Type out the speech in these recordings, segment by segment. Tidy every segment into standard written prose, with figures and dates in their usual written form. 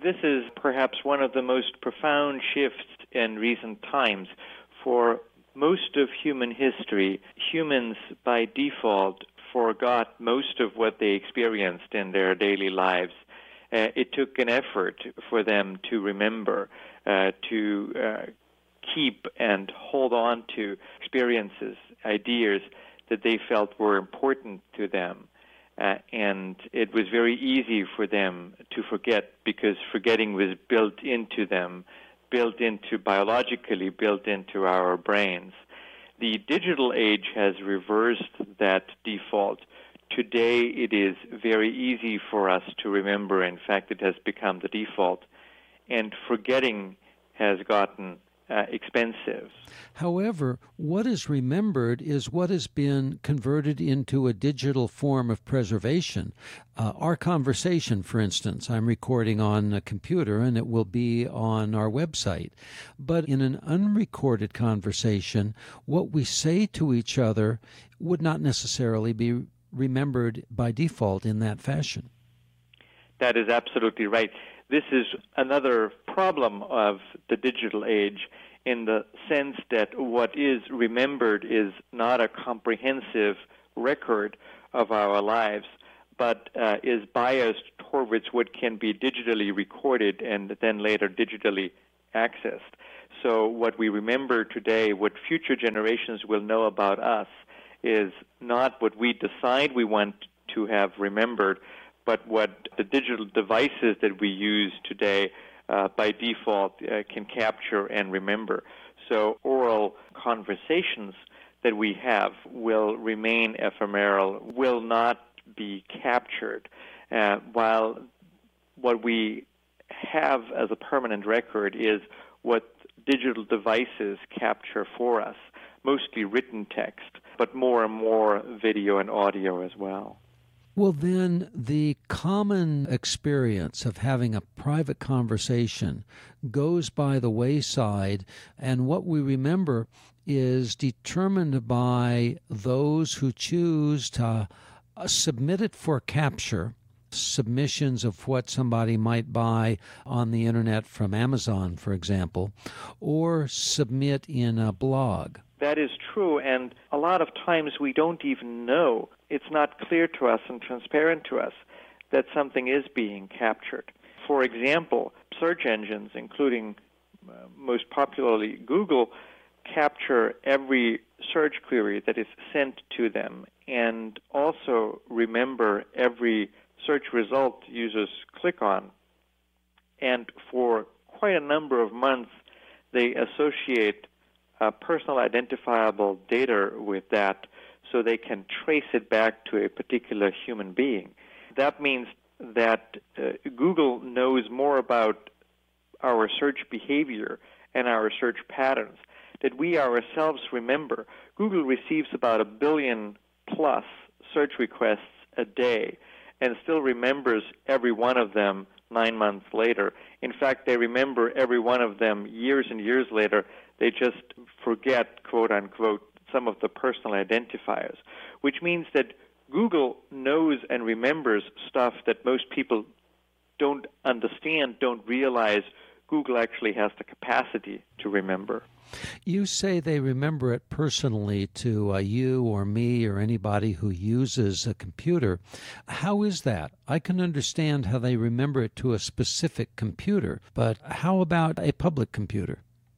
This is perhaps one of the most profound shifts in recent times. For most of human history, humans by default forgot most of what they experienced in their daily lives. It took an effort for them to remember, to keep and hold on to experiences, ideas that they felt were important to them. And it was very easy for them to forget because forgetting was built into them, biologically built into our brains. The digital age has reversed that default. Today it is very easy for us to remember. In fact, it has become the default. And forgetting has gotten expensive. However, what is remembered is what has been converted into a digital form of preservation. Our conversation, for instance, I'm recording on a computer and it will be on our website. But in an unrecorded conversation, what we say to each other would not necessarily be remembered by default in that fashion. That is absolutely right. This is another problem of the digital age in the sense that what is remembered is not a comprehensive record of our lives, but is biased towards what can be digitally recorded and then later digitally accessed. So what we remember today, what future generations will know about us, is not what we decide we want to have remembered, but what the digital devices that we use today by default can capture and remember. So oral conversations that we have will remain ephemeral, will not be captured, while what we have as a permanent record is what digital devices capture for us, mostly written text, but more and more video and audio as well. Well, then, the common experience of having a private conversation goes by the wayside, and what we remember is determined by those who choose to submit it for capture, submissions of what somebody might buy on the internet from Amazon, for example, or submit in a blog. That is true, and a lot of times we don't even know. It's not clear to us and transparent to us that something is being captured. For example, search engines, including most popularly Google, capture every search query that is sent to them and also remember every search result users click on. And for quite a number of months, they associate personal identifiable data with that so they can trace it back to a particular human being. That means that Google knows more about our search behavior and our search patterns that we ourselves remember. Google receives about 1 billion plus search requests a day and still remembers every one of them 9 months later. In fact, they remember every one of them years and years later. They just forget, quote unquote, some of the personal identifiers, which means that Google knows and remembers stuff that most people don't understand, don't realize Google actually has the capacity to remember. You say they remember it personally to you or me or anybody who uses a computer. How is that? I can understand how they remember it to a specific computer, but how about a public computer?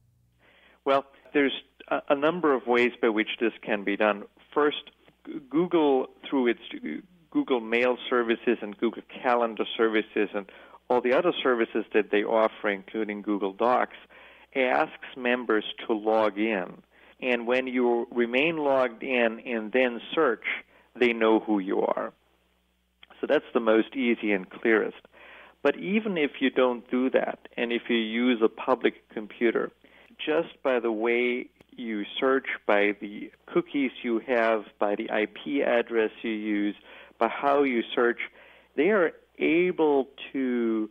Well, there's a number of ways by which this can be done. First, Google, through its Google Mail services and Google Calendar services and all the other services that they offer, including Google Docs, asks members to log in. And when you remain logged in and then search, they know who you are. So that's the most easy and clearest. But even if you don't do that, and if you use a public computer, just by the way you search, by the cookies you have, by the IP address you use, by how you search, they are able to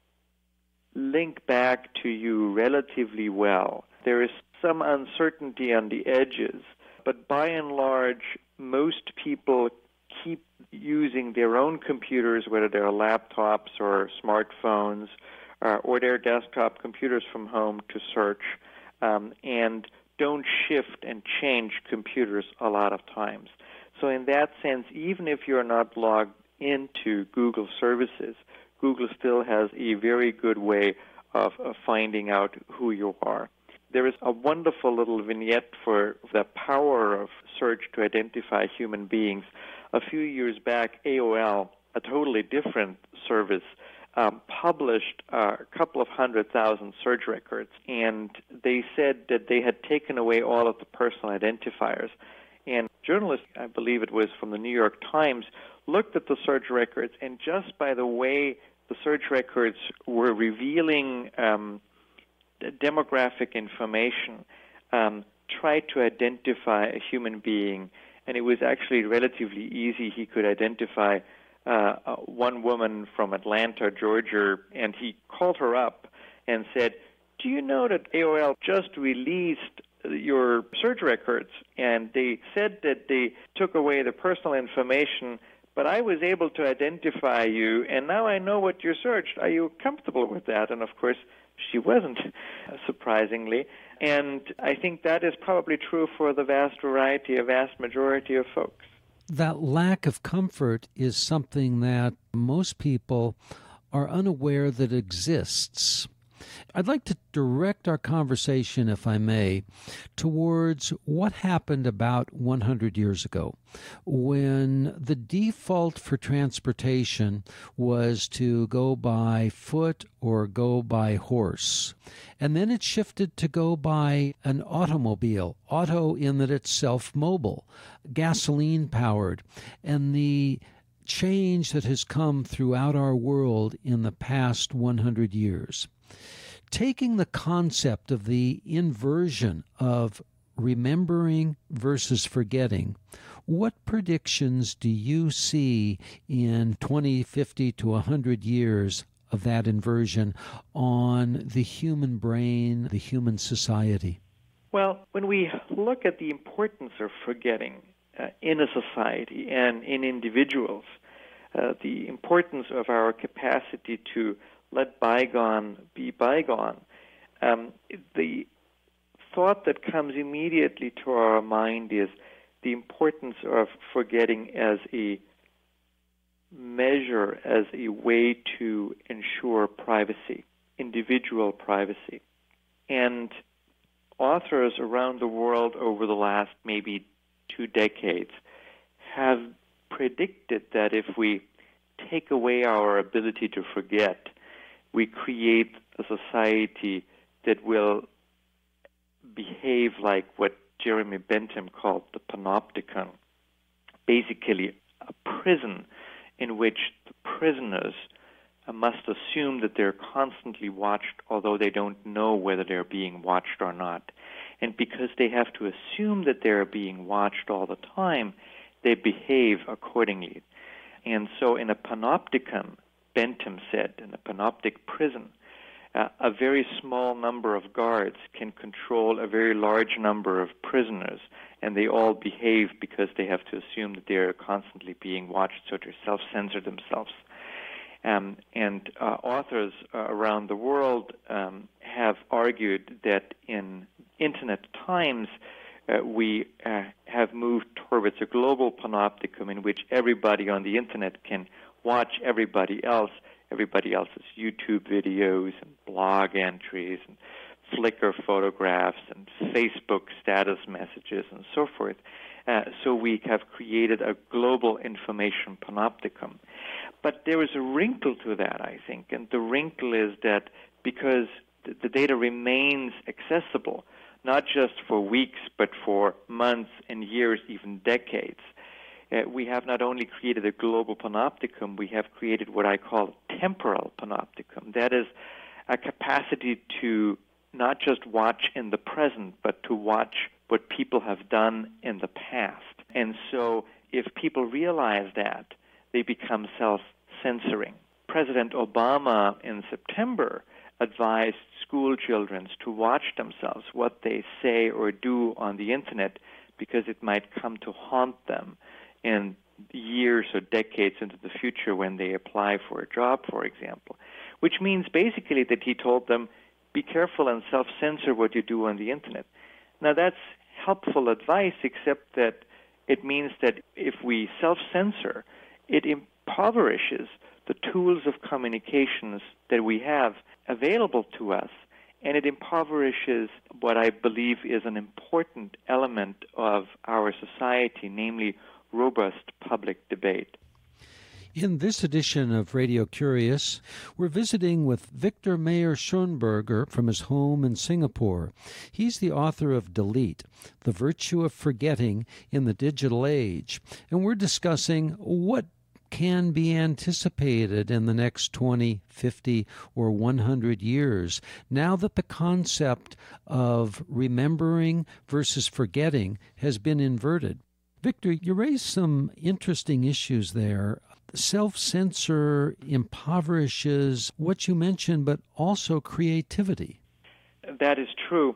link back to you relatively well. There is some uncertainty on the edges, but by and large, most people keep using their own computers, whether they're laptops or smartphones or their desktop computers from home to search, and don't shift and change computers a lot of times. So in that sense, even if you're not logged into Google services, Google still has a very good way of finding out who you are. There is a wonderful little vignette for the power of search to identify human beings. A few years back, AOL, a totally different service, published a couple of 100,000 search records, and they said that they had taken away all of the personal identifiers. And journalists, I believe it was from the New York Times, looked at the search records, and just by the way the search records were revealing demographic information, tried to identify a human being, and it was actually relatively easy. He could identify one woman from Atlanta, Georgia, and he called her up and said, "Do you know that AOL just released your search records, and they said that they took away the personal information, but I was able to identify you, and now I know what you searched. Are you comfortable with that?" And of course, she wasn't, surprisingly. And I think that is probably true for the vast majority of folks. That lack of comfort is something that most people are unaware that exists. I'd like to direct our conversation, if I may, towards what happened about 100 years ago, when the default for transportation was to go by foot or go by horse. And then it shifted to go by an automobile, auto in that it's self-mobile, gasoline-powered, and the change that has come throughout our world in the past 100 years. Taking the concept of the inversion of remembering versus forgetting, what predictions do you see in 20, 50 to 100 years of that inversion on the human brain, the human society? Well, when we look at the importance of forgetting in a society and in individuals, the importance of our capacity to let bygone be bygone, the thought that comes immediately to our mind is the importance of forgetting as a measure, as a way to ensure privacy, individual privacy. And authors around the world over the last maybe 2 decades have predicted that if we take away our ability to forget, we create a society that will behave like what Jeremy Bentham called the panopticon, basically a prison in which the prisoners must assume that they're constantly watched, although they don't know whether they're being watched or not. And because they have to assume that they're being watched all the time, they behave accordingly. And so in a panopticon, Bentham said, in a panoptic prison, a very small number of guards can control a very large number of prisoners, and they all behave because they have to assume that they are constantly being watched, so they self-censor themselves. And authors around the world have argued that in Internet times, we have moved towards a global panopticon in which everybody on the Internet can watch everybody else's YouTube videos and blog entries and Flickr photographs and Facebook status messages and so forth. So we have created a global information panopticon. But there is a wrinkle to that, I think, and the wrinkle is that because the data remains accessible, not just for weeks, but for months and years, even decades, we have not only created a global panopticon, we have created what I call a temporal panopticon. That is a capacity to not just watch in the present, but to watch what people have done in the past. And so if people realize that, they become self-censoring. President Obama in September advised school children to watch themselves, what they say or do on the Internet, because it might come to haunt them in years or decades into the future when they apply for a job, for example, which means basically that he told them, be careful and self-censor what you do on the Internet. Now, that's helpful advice, except that it means that if we self-censor, it impoverishes the tools of communications that we have available to us, and it impoverishes what I believe is an important element of our society, namely robust public debate. In this edition of Radio Curious, we're visiting with Victor Mayer Schonberger from his home in Singapore. He's the author of Delete, The Virtue of Forgetting in the Digital Age. And we're discussing what can be anticipated in the next 20, 50, or 100 years, now that the concept of remembering versus forgetting has been inverted. Victor, you raised some interesting issues there. Self-censor impoverishes what you mentioned, but also creativity. That is true,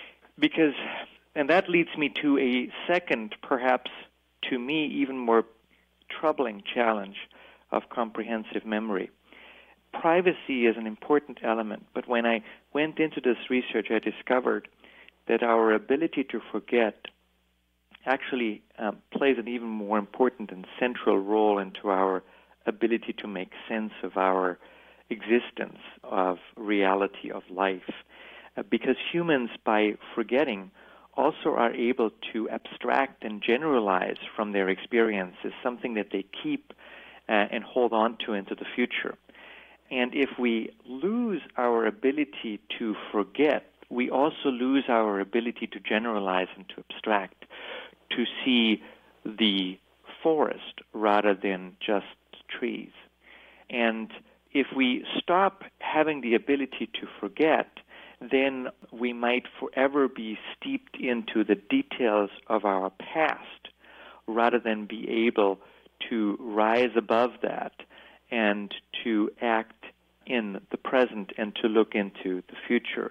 and that leads me to a second, perhaps to me, even more troubling challenge of comprehensive memory. Privacy is an important element, but when I went into this research, I discovered that our ability to forget actually plays an even more important and central role into our ability to make sense of our existence, of reality, of life. Because humans, by forgetting, also are able to abstract and generalize from their experiences, something that they keep and hold on to into the future. And if we lose our ability to forget, we also lose our ability to generalize and to abstract, to see the forest rather than just trees. And if we stop having the ability to forget, then we might forever be steeped into the details of our past rather than be able to rise above that and to act in the present and to look into the future.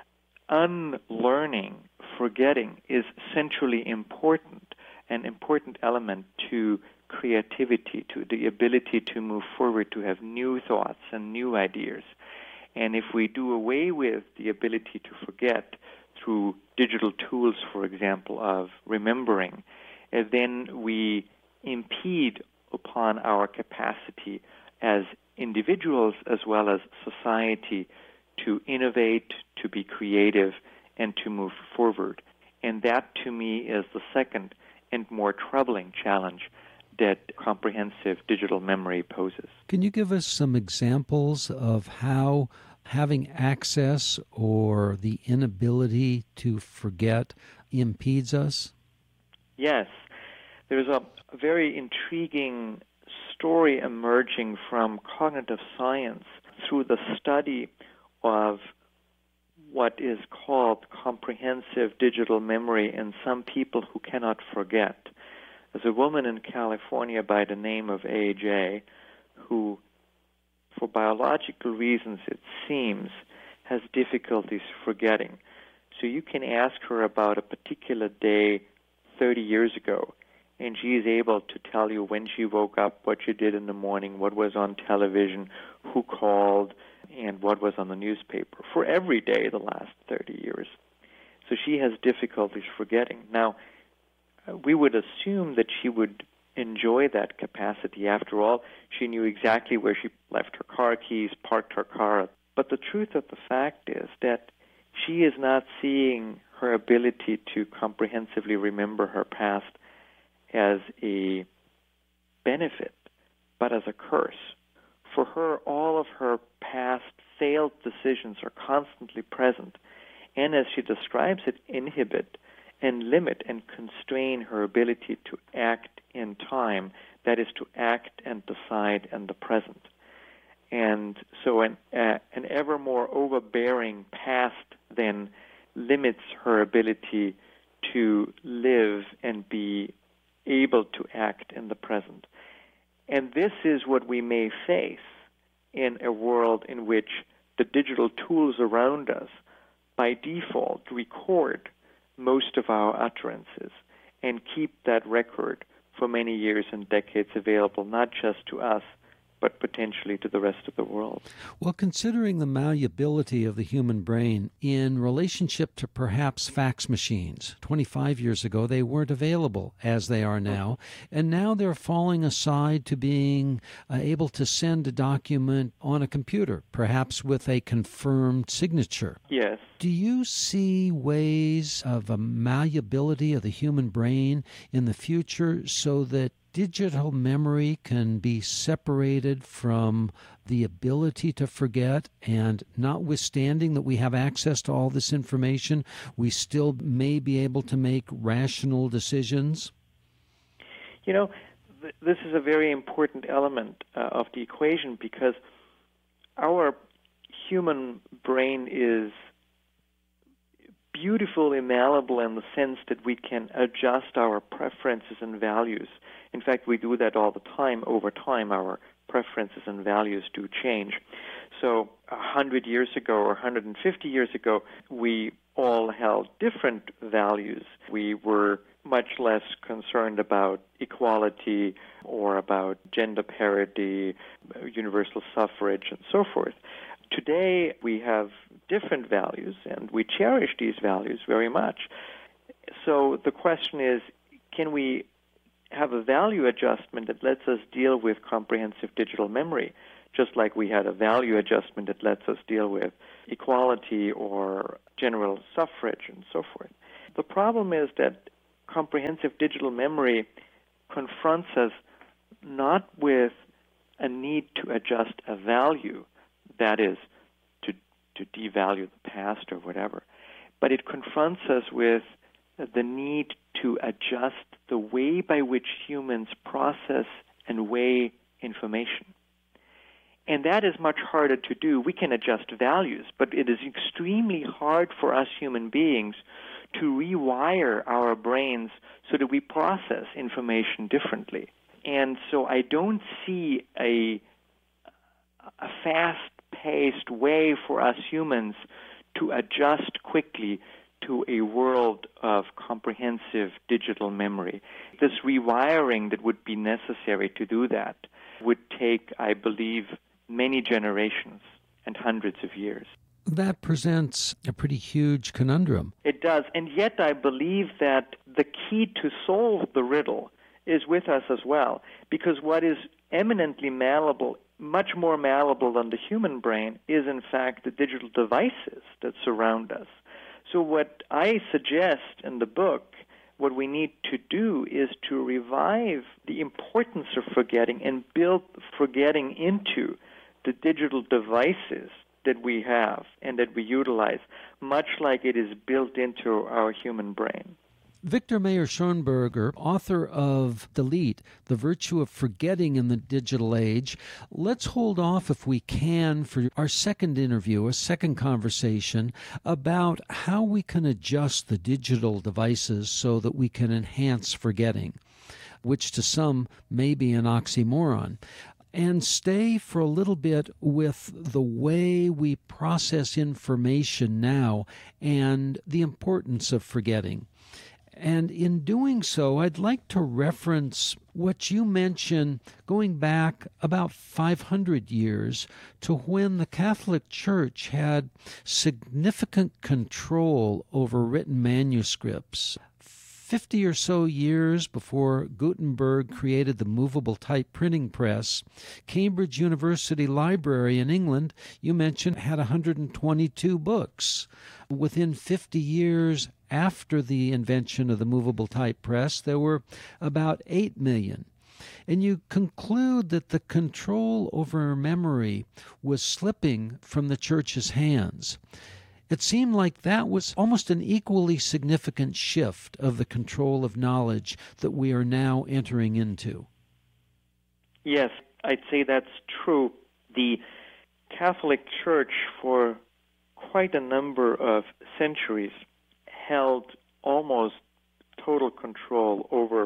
Unlearning, forgetting, is centrally important, an important element to creativity, to the ability to move forward, to have new thoughts and new ideas. And if we do away with the ability to forget through digital tools, for example, of remembering, then we impede upon our capacity as individuals as well as society to innovate, to be creative, and to move forward. And that, to me, is the second and more troubling challenge that comprehensive digital memory poses. Can you give us some examples of how having access or the inability to forget impedes us? Yes. There's a very intriguing story emerging from cognitive science through the study of what is called comprehensive digital memory in some people who cannot forget. There's a woman in California by the name of A.J. who, for biological reasons, it seems, has difficulties forgetting. So you can ask her about a particular day 30 years ago, and she is able to tell you when she woke up, what she did in the morning, what was on television, who called, and what was on the newspaper for every day the last 30 years. So she has difficulties forgetting. Now, we would assume that she would enjoy that capacity. After all, she knew exactly where she left her car keys, parked her car. But the truth of the fact is that she is not seeing her ability to comprehensively remember her past as a benefit, but as a curse. For her, all of her past failed decisions are constantly present, and as she describes it, inhibit and limit and constrain her ability to act in time, that is, to act and decide in the present. And so an ever more overbearing past then limits her ability to live and be able to act in the present. And this is what we may face in a world in which the digital tools around us, by default, record most of our utterances and keep that record for many years and decades available not just to us, but potentially to the rest of the world. Well, considering the malleability of the human brain in relationship to perhaps fax machines, 25 years ago they weren't available as they are now, and now they're falling aside to being able to send a document on a computer, perhaps with a confirmed signature. Yes. Do you see ways of a malleability of the human brain in the future so that digital memory can be separated from the ability to forget, and notwithstanding that we have access to all this information, we still may be able to make rational decisions? You know, this is a very important element of the equation, because our human brain is beautiful, malleable in the sense that we can adjust our preferences and values. In fact, we do that all the time. Over time, our preferences and values do change. So 100 years ago or 150 years ago, we all held different values. We were much less concerned about equality or about gender parity, universal suffrage, and so forth. Today, we have different values, and we cherish these values very much. So the question is, can we have a value adjustment that lets us deal with comprehensive digital memory, just like we had a value adjustment that lets us deal with equality or general suffrage and so forth? The problem is that comprehensive digital memory confronts us not with a need to adjust a value, that is, to devalue the past or whatever, but it confronts us with the need to adjust the way by which humans process and weigh information. And that is much harder to do. We can adjust values, but it is extremely hard for us human beings to rewire our brains so that we process information differently. And so I don't see a fast-paced way for us humans to adjust quickly to a world of comprehensive digital memory. This rewiring that would be necessary to do that would take, I believe, many generations and hundreds of years. That presents a pretty huge conundrum. It does, and yet I believe that the key to solve the riddle is with us as well, because what is eminently malleable, much more malleable than the human brain, is in fact the digital devices that surround us. So what I suggest in the book, what we need to do is to revive the importance of forgetting and build forgetting into the digital devices that we have and that we utilize, much like it is built into our human brain. Victor Mayer-Schonberger, author of Delete, The Virtue of Forgetting in the Digital Age. Let's hold off, if we can, for our second interview, a second conversation about how we can adjust the digital devices so that we can enhance forgetting, which to some may be an oxymoron. And stay for a little bit with the way we process information now and the importance of forgetting. And in doing so, I'd like to reference what you mentioned going back about 500 years to when the Catholic Church had significant control over written manuscripts. 50 or so years before Gutenberg created the movable type printing press, Cambridge University Library in England, you mentioned, had 122 books. Within 50 years after the invention of the movable type press, there were about 8 million. And you conclude that the control over memory was slipping from the church's hands. It seemed like that was almost an equally significant shift of the control of knowledge that we are now entering into. Yes, I'd say that's true. The Catholic Church, for quite a number of centuries, held almost total control over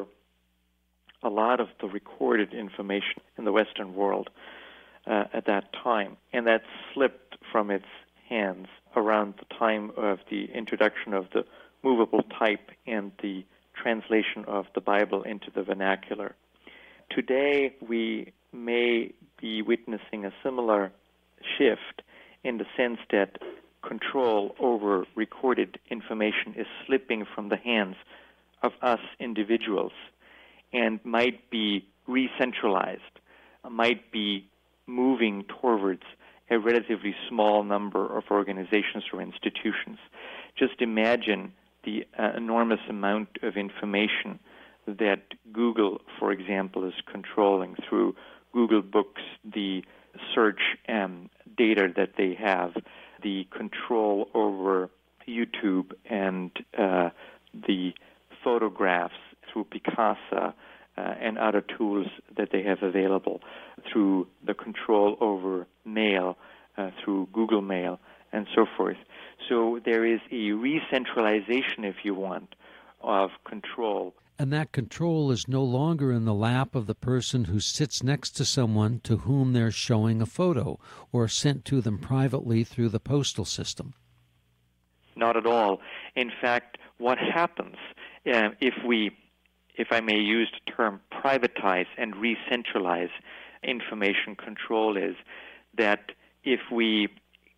a lot of the recorded information in the Western world at that time, and that slipped from its hands around the time of the introduction of the movable type and the translation of the Bible into the vernacular. Today, we may be witnessing a similar shift in the sense that control over recorded information is slipping from the hands of us individuals and might be re-centralized, might be moving towards a relatively small number of organizations or institutions. Just imagine the enormous amount of information that Google, for example, is controlling through Google Books, the search data that they have, the control over YouTube and the photographs through Picasa and other tools that they have available, through the control over mail, through Google Mail, and so forth. So there is a re-centralization, if you want, of control. And that control is no longer in the lap of the person who sits next to someone to whom they're showing a photo or sent to them privately through the postal system. Not at all. In fact, what happens if I may use the term privatize and re-centralize information control, is that if we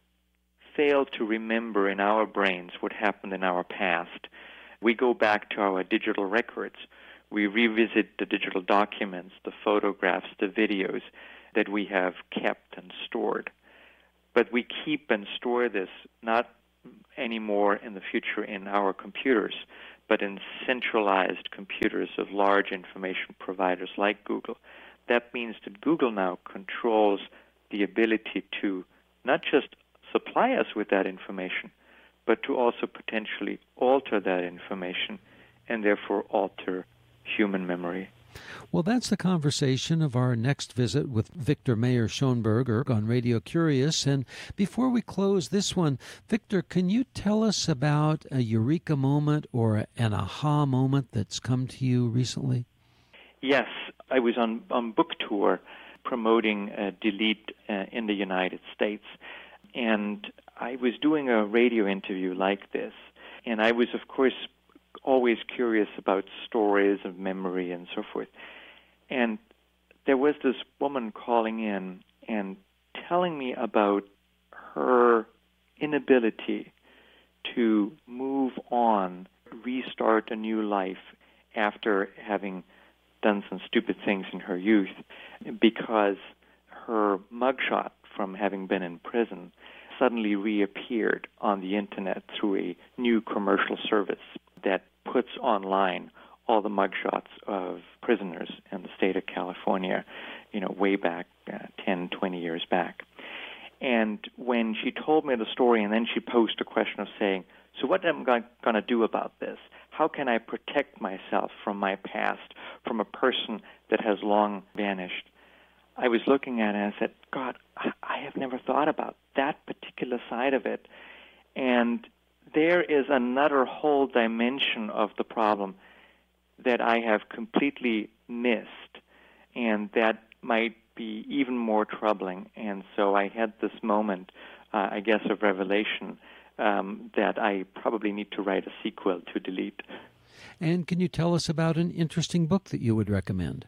fail to remember in our brains what happened in our past, we go back to our digital records. We revisit the digital documents, the photographs, the videos that we have kept and stored. But we keep and store this not anymore in the future in our computers, but in centralized computers of large information providers like Google. That means that Google now controls the ability to not just supply us with that information, but to also potentially alter that information and therefore alter human memory. Well, that's the conversation of our next visit with Victor Mayer-Schonberger on Radio Curious. And before we close this one, Victor, can you tell us about a eureka moment or an aha moment that's come to you recently? Yes, I was on book tour promoting Delete in the United States. And I was doing a radio interview like this, and I was, of course, always curious about stories of memory and so forth. And there was this woman calling in and telling me about her inability to move on, restart a new life after having done some stupid things in her youth, because her mugshot from having been in prison suddenly reappeared on the internet through a new commercial service that puts online all the mugshots of prisoners in the state of California, way back 10, 20 years back. And when she told me the story, and then she posed a question of saying, so what am I going to do about this? How can I protect myself from my past, from a person that has long vanished? I was looking at it and I said, God, I have never thought about that particular side of it. And there is another whole dimension of the problem that I have completely missed, and that might be even more troubling. And so I had this moment, I guess, of revelation that I probably need to write a sequel to Delete. And can you tell us about an interesting book that you would recommend?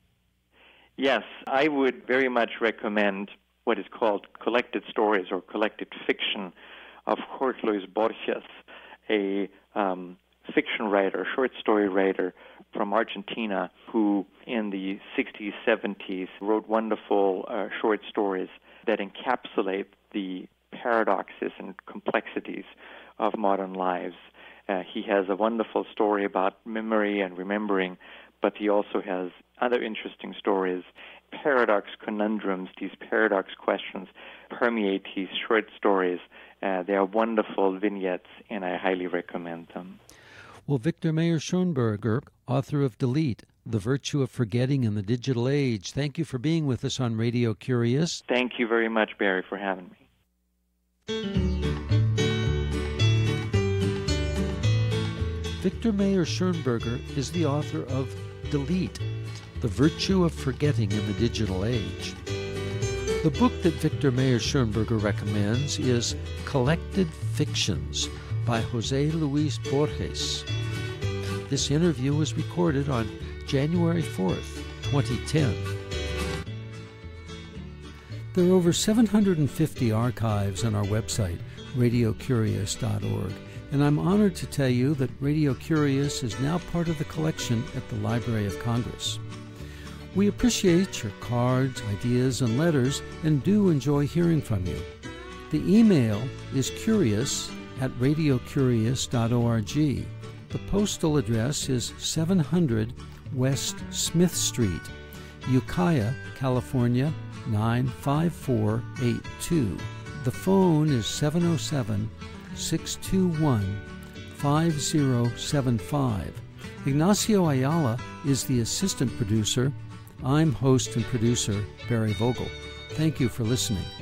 Yes, I would very much recommend what is called Collected Stories or Collected Fiction of Jorge Luis Borges, a fiction writer, short story writer from Argentina who in the 60s, 70s wrote wonderful short stories that encapsulate the paradoxes and complexities of modern lives. He has a wonderful story about memory and remembering, but he also has other interesting stories. Paradox conundrums, these paradox questions permeate his short stories. They are wonderful vignettes, and I highly recommend them. Well, Victor Mayer-Schonberger, author of Delete, The Virtue of Forgetting in the Digital Age, thank you for being with us on Radio Curious. Thank you very much, Barry, for having me. Victor Mayer-Schonberger is the author of Delete, The Virtue of Forgetting in the Digital Age. The book that Victor Mayer-Schonberger recommends is Collected Fictions by Jose Luis Borges. This interview was recorded on January 4th, 2010. There are over 750 archives on our website, radiocurious.org, and I'm honored to tell you that Radio Curious is now part of the collection at the Library of Congress. We appreciate your cards, ideas, and letters, and do enjoy hearing from you. The email is curious@radiocurious.org. The postal address is 700 West Smith Street, Ukiah, California, 95482. The phone is 707-621-5075. Ignacio Ayala is the assistant producer. I'm host and producer Barry Vogel. Thank you for listening.